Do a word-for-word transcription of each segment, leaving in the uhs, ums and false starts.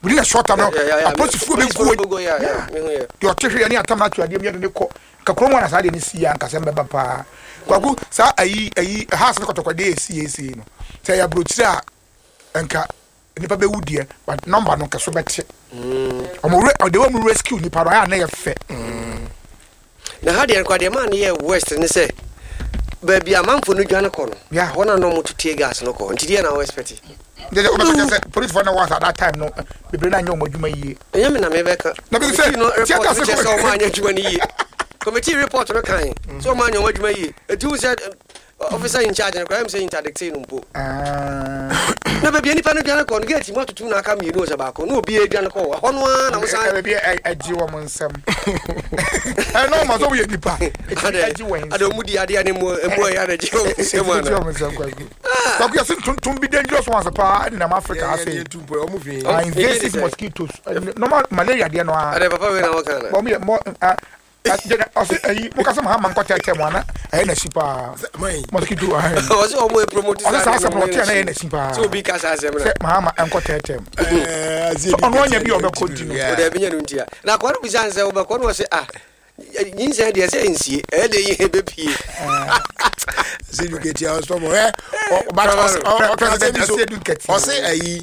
within a short time now approach fu be go yeah yeah me hu ye your treasury ani atama to ade me de ko kakro mo na sa de ni si ya nkasem be papa kwaku sa ayi ayi house no kotokode esi esi no say ya brochire a enka nipa be wudie but number no kaso bete mm omo de wo mu rescue nipa no ya na ye fe mm na ha de kwa de man ye west ni say baby amanfo no dwane ko no yeah wona no motutie gas no ko ntidi na we expect Jeje o be say police for no was at that time no bebre na nyom adwuma yie enye me na me beka na be say no report say so ma anya adwuma ni yie committee report no kan so ma anya adwuma yie etu said officer in charge no crime say interdicting no mpo ah na baby ani pa no dwane ko no get mo tutu na aka mi no se ba ko no obi e dwane ko ho no na mo san baby aji wo mo nsam eh no ma so we nipa aji wen ado mudi ade ani mo emo ya na ji wo nsam ana kwa kwa sin tun bi dangerous ones pa in Africa I say invasive mosquitoes normal malaria dey no ade papa we na wo kana bo me mo ayi mo kasa ma man ko tete mo na eh na shipa mosquito ah o so mo promote sa sa promote na eh na shipa so bi kasa asem na ma ma en ko tete eh so ono nya bi o be continue o de bi nya ntia na kwa no bi san se o be ko no se ah yin se de se nsie eh de ye be pie se du get ya so mo eh o ba o president se du get o se ayi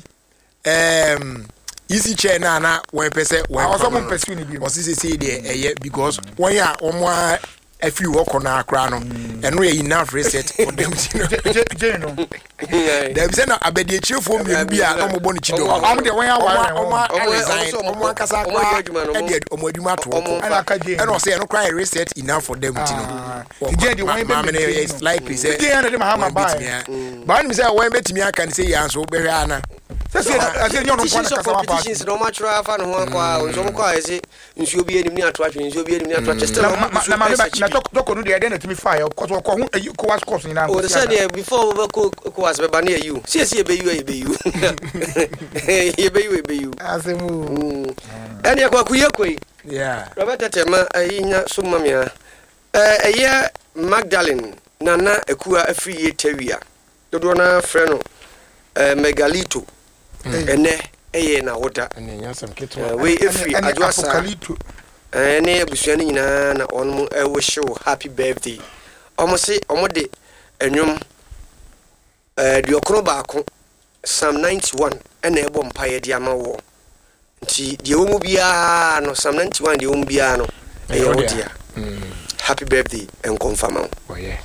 em easy chair na na when person when also mo person ni bi o se se de eye because when ya omo afi wo kona akra no eno ye enough reset for them je no dem say na abedi chefo mi bi a no mo boni chido am de when ya wa omo resign omo akasa akra e de omo adwuma to eno say eno cry reset enough for them tino je de when be is likely say je na de mahama ba ba ni say when betimi aka ni say ya so be hwe ana say say nyo no kwa kasa ma pa competitions no match fa no ho kwa onzo mo kwa ese nsuo bi enim ni ato atwe nsuo bi enim ni ato atwe still na ma na doko no de de na timi fire ko ko ho ko was course ni na o say there before we ko ko was be ba na you see see be you e be you e be you e be you asemu ene kwa ku yekoi yeah Robert Tema ayinya so mamia eh eye Magdalene nana ekua afri yetawia dodo na frɛ no eh Megalito ene eye na woda ene nyasam keto we efri adwasa ene abusuani nyina na onmo e wish you happy birthday omo se omo de enwom eh de okro baako Psalm ninety-one ene ebo mpaye de amawo nti de wo mu bia no Psalm ninety-one de wo mu bia no e yo dia happy birthday en confirm oh yeah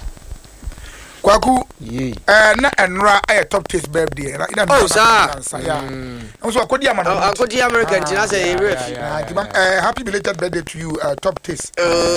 kwaku eh na enra aye top taste birthday na ina oh sir yeah so akodi amana akodi American tina say ref eh happy belated birthday to you uh, top taste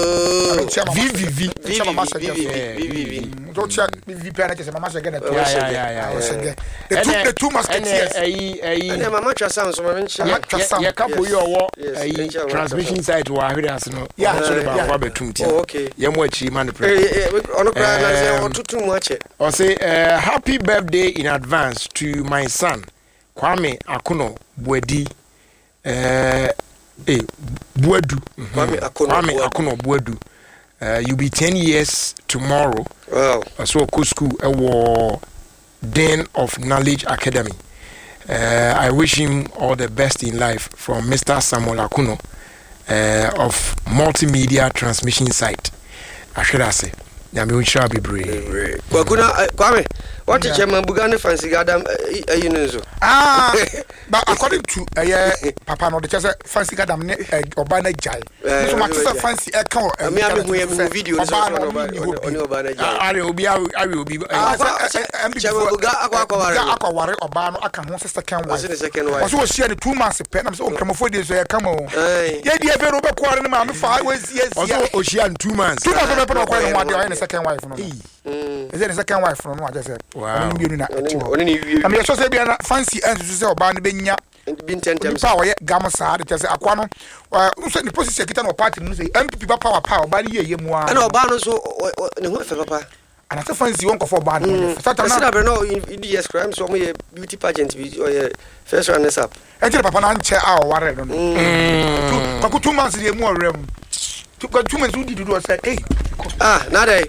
V V V V V V don't check V V P na say mama shege na to yeah yeah yeah the two the two musketeers eh eh eh mama twa sound so mama ncha ya kapo yo wo eh transmission site wa ahwere ase no yeah so le ba kwa betumti ye mo achi man pre eh ono kra na say otutu I say uh, happy birthday in advance to my son Kwame Akono Buedi uh, eh Buedu Kwame Akono Kwame Akono Buedu uh, you be ten years tomorrow. Wow. So ko school e wo Den of Knowledge Academy. uh, I wish him all the best in life from Mister Samuel Akono uh, of Multimedia Transmission Site. I should say na me uncha bebre kwa kuna Kwame what is chairman Bugane Fancy Gadam ayinzo ah but according to uh, papa no the say Fancy Gadam ne oba na jai so much say Fancy e kan me am hu video so oni oba na jai are obi are obi chairman Buga akwa akwa ware akwa ware oba no aka ho second wife the second wife so share the two months pe na say o kremofo dey so e kan o ye dey be ro be kware ne ma me fa we yes yes o share two months two months be pe no kware no wa second wife no mm is it the second wife no I just said wow oni na oni ni wi am ye so say bia na Fancy enso so say oba no be nya bin ten times pa wo ye gam sa de say akwa no so ni position kita no party no say M P P power power oba ni ye ye mu a ana oba no so ne ho fe papa ana say Fancy won kofo oba no sata na na no D S crime so mo ye beauty pageant bi o ye first runners up e tire papa na nche a o ware no no kwa two months dey mu orem kwa two months udi do say eh ah na dai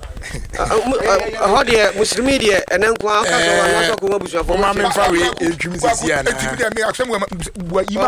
how the Muslim media and then kwa aka so wa so ko mabusu afo ma me fa we etwimi sisi ana etwimi dey me asem wa